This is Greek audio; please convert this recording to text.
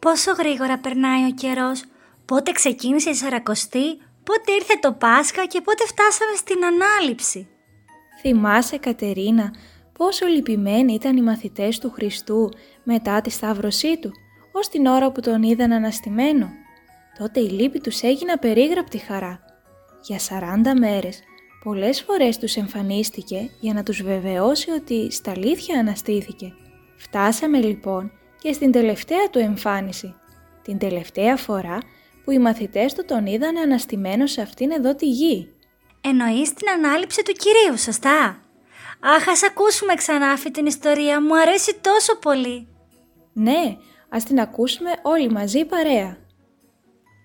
Πόσο γρήγορα περνάει ο καιρός. Πότε ξεκίνησε η Σαρακοστή, πότε ήρθε το Πάσχα και πότε φτάσαμε στην Ανάληψη. Θυμάσαι, Κατερίνα, πόσο λυπημένοι ήταν οι μαθητές του Χριστού μετά τη σταύρωσή του, ως την ώρα που τον είδαν αναστημένο. Τότε η λύπη τους έγινε απερίγραπτη χαρά. Για 40 μέρες, πολλές φορές τους εμφανίστηκε για να τους βεβαιώσει ότι στα αλήθεια αναστήθηκε. Φτάσαμε λοιπόν και στην τελευταία του εμφάνιση, την τελευταία φορά που οι μαθητές του τον είδαν αναστημένο σε αυτήν εδώ τη γη. Εννοείς την Ανάληψη του Κυρίου, σωστά? Αχ, ας ακούσουμε ξανά αυτή την ιστορία, μου αρέσει τόσο πολύ. Ναι, ας την ακούσουμε όλοι μαζί παρέα.